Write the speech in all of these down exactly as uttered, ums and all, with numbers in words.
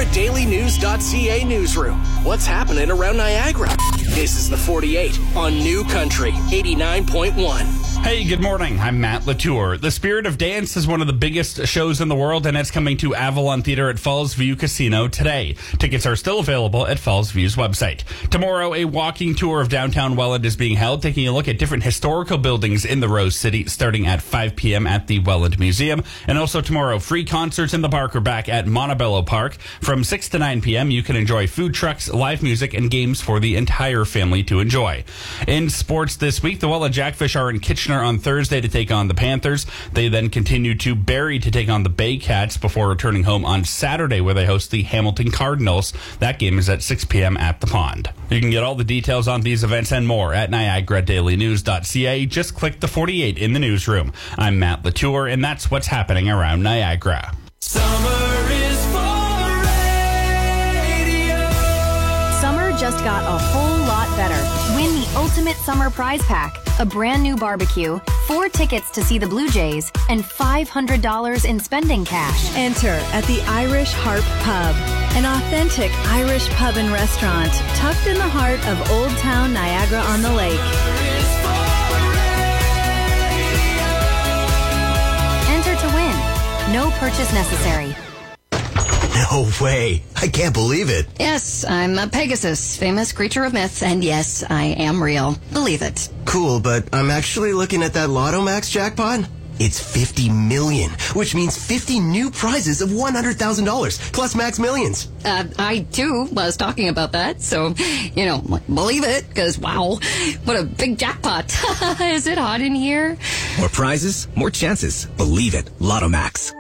Daily News dot C A newsroom. What's happening around Niagara? This is the forty-eight on New Country eighty-nine point one. Hey, good morning. I'm Matt Latour. The Spirit of Dance is one of the biggest shows in the world, and it's coming to Avalon Theatre at Falls View Casino today. Tickets are still available at Falls View's website. Tomorrow, a walking tour of downtown Welland is being held, taking a look at different historical buildings in the Rose City, starting at five p.m. at the Welland Museum. And also tomorrow, free concerts in the park are back at Montebello Park. From six to nine p.m., you can enjoy food trucks, live music, and games for the entire family to enjoy. In sports this week, the Welland Jackfish are in Kitchener on Thursday to take on the Panthers. They then continue to Barrie to take on the Bay Cats before returning home on Saturday, where they host the Hamilton Cardinals. That game is at six p.m. at the Pond. You can get all the details on these events and more at Niagara Daily News dot C A. Just click the forty-eight in the newsroom. I'm Matt Latour, and that's what's happening around Niagara. Summer is for radio. Summer just got a whole lot better. Win the ultimate summer prize pack, a brand new barbecue, four tickets to see the Blue Jays, and five hundred dollars in spending cash. Enter at the Irish Harp Pub, an authentic Irish pub and restaurant tucked in the heart of Old Town Niagara-on-the-Lake. Enter to win. No purchase necessary. No way. I can't believe it. Yes, I'm a Pegasus, famous creature of myth, and yes, I am real. Believe it. Cool, but I'm actually looking at that Lotto Max jackpot. It's fifty million, which means fifty new prizes of one hundred thousand dollars, plus Max Millions. Uh, I, too, was talking about that, so, you know, believe it, because, wow, what a big jackpot. Is it hot in here? More prizes, more chances. Believe it. Lotto Max.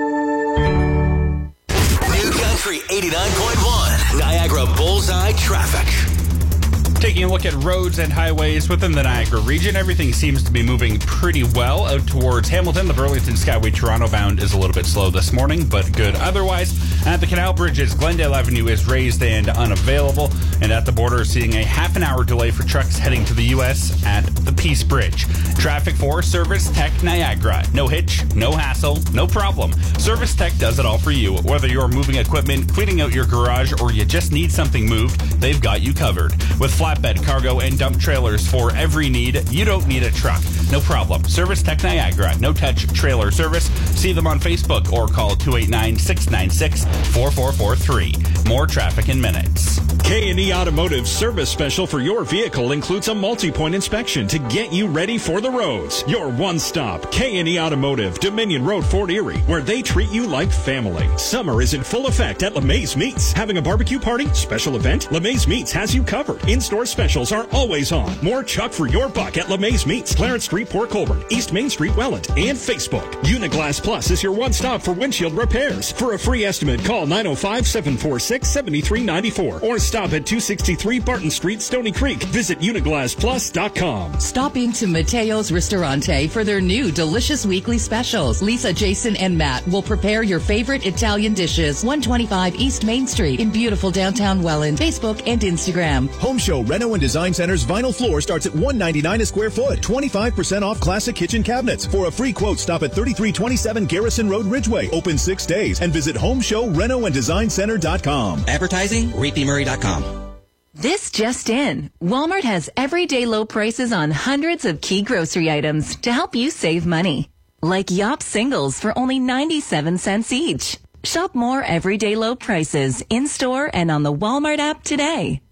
New Country eighty-nine point one, Niagara Bullseye Traffic. Taking a look at roads and highways within the Niagara region, everything seems to be moving pretty well out towards Hamilton. The Burlington Skyway Toronto bound is a little bit slow this morning, but good otherwise. At the canal bridges, Glendale Avenue is raised and unavailable. And at the border, seeing a half an hour delay for trucks heading to the U S at the Peace Bridge. Traffic for Service Tech Niagara. No hitch, no hassle, no problem. Service Tech does it all for you. Whether you're moving equipment, cleaning out your garage, or you just need something moved, they've got you covered. With flatbed, cargo, and dump trailers for every need, you don't need a truck. No problem. Service Tech Niagara. No touch trailer service. See them on Facebook or call two eight nine, six nine six, four four four three. More traffic in minutes. K and E Automotive service special for your vehicle includes a multi-point inspection to get you ready for the roads. Your one-stop K and E Automotive, Dominion Road, Fort Erie, where they treat you like family. Summer is in full effect at LeMay's Meats. Having a barbecue party? Special event? LeMay's Meats has you covered. In-store specials are always on. More chuck for your buck at LeMay's Meats, Clarence Street, Port Colborne, East Main Street, Welland, and Facebook. Uniglass Plus is your one-stop for windshield repairs. For a free estimate, call nine oh five, seven four six, seven three nine four or stop at two sixty-three Barton Street, Stony Creek. Visit uniglass plus dot com. Stop into Matteo's Ristorante for their new delicious weekly specials. Lisa, Jason, and Matt will prepare your favorite Italian dishes. one twenty-five East Main Street in beautiful downtown Welland. Facebook and Instagram. Home Show Reno and Design Center's vinyl floor starts at one ninety-nine a square foot. twenty-five percent off classic kitchen cabinets. For a free quote, stop at thirty-three twenty-seven Garrison Road, Ridgeway. Open six days and visit home show reno and design center dot com. Advertising, ray p murray dot com. This just in. Walmart has everyday low prices on hundreds of key grocery items to help you save money. Like Yop singles for only ninety-seven cents each. Shop more everyday low prices in-store and on the Walmart app today.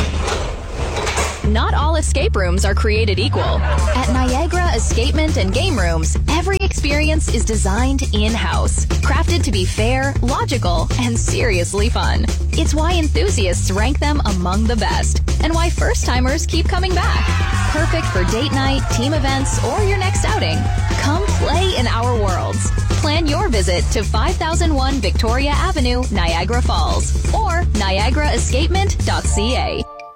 Not all escape rooms are created equal. At Niagara Escapement and Game Rooms, every experience is designed in-house, crafted to be fair, logical, and seriously fun. It's why enthusiasts rank them among the best, and why first-timers keep coming back. Perfect for date night, team events, or your next outing. Come play in our worlds. Plan your visit to five thousand one Victoria Avenue, Niagara Falls, or niagara escapement dot c a.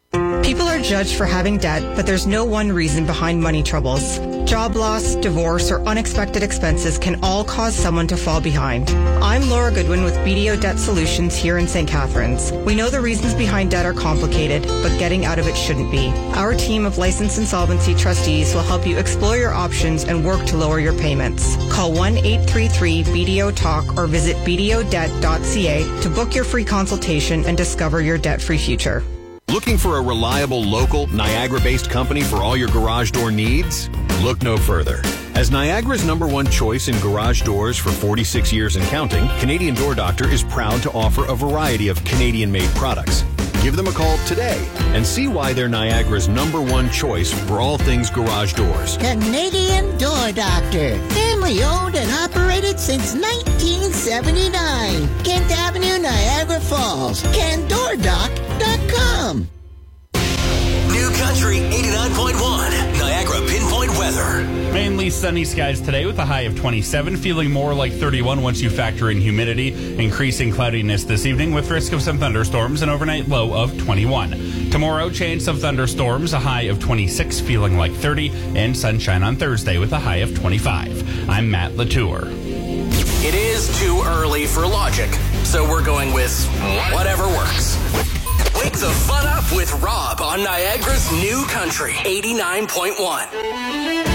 People are judged for having debt, but there's no one reason behind money troubles. Job loss, divorce, or unexpected expenses can all cause someone to fall behind. I'm Laura Goodwin with B D O Debt Solutions here in Saint Catharines. We know the reasons behind debt are complicated, but getting out of it shouldn't be. Our team of licensed insolvency trustees will help you explore your options and work to lower your payments. Call one eight three three B D O talk or visit b d o debt dot c a to book your free consultation and discover your debt-free future. Looking for a reliable, local, Niagara-based company for all your garage door needs? Look no further. As Niagara's number one choice in garage doors for forty-six years and counting, Canadian Door Doctor is proud to offer a variety of Canadian-made products. Give them a call today and see why they're Niagara's number one choice for all things garage doors. Canadian Door Doctor. Family owned and operated since nineteen seventy-nine. Kent Avenue, Niagara Falls. can door doc dot com. New Country eighty-nine point one. Niagara Pinpoint Weather. Mainly sunny skies today with a high of twenty-seven, feeling more like thirty-one once you factor in humidity. Increasing cloudiness this evening with risk of some thunderstorms, an overnight low of twenty-one. Tomorrow, chance of thunderstorms, a high of twenty-six, feeling like thirty, and sunshine on Thursday with a high of twenty-five. I'm Matt Latour. It is too early for logic, so we're going with whatever works. Wake the fun up with Rob on Niagara's New Country eighty-nine point one.